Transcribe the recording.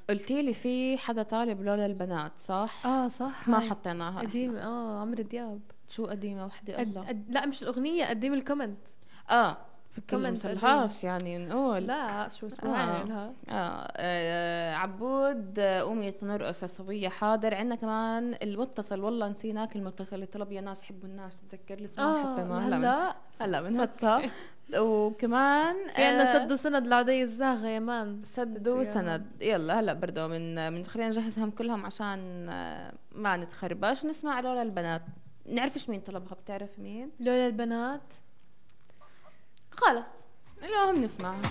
قلتي لي في حدا طالب لولا البنات صح؟ صح، ما هاي حطيناها قديم. احنا. عمرو دياب. شو قديمة وحدة الله. لا مش الأغنية، قديم الكومنت. اه فكر كومنت قديم. المسلهاش يعني نقول. لا شو اسبوعين آه. لها. عبود، قومي تنرقص يا صبية. حاضر. عندنا كمان المتصل، والله نسيناك. المتصل اللي طلب يا ناس حبوا الناس، تتذكر لسه ما حطيناه. لهلا. هلا بنحطها. وكمان في عنا سد وسند لعدي الزاغة يا مان. سد وسند. يلا هلا برضه من خلينا نجهزهم كلهم عشان ما نتخربش. نسمع لولا البنات. نعرفش مين طلبها؟ بتعرف مين؟ لولا البنات. خلص المهم نسمعها.